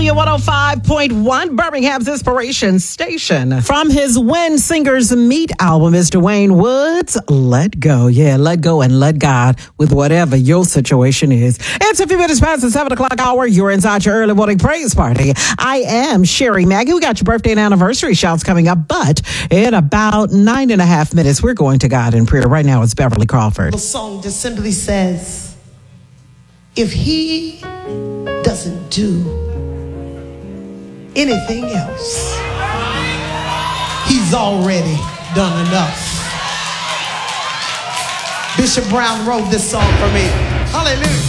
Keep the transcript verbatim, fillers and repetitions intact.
W one oh five point one, Birmingham's Inspiration Station. From his When Singers Meet album is Dwayne Woods, Let Go. Yeah, let go and let God with whatever your situation is. It's a few minutes past the seven o'clock hour. You're inside your early morning praise party. I am Sherry Maggie. We got your birthday and anniversary shouts coming up, but in about nine and a half minutes, we're going to God in prayer. Right now, it's Beverly Crawford. The song just simply says, if he doesn't do anything else, he's already done enough. Bishop Brown wrote this song for me. Hallelujah.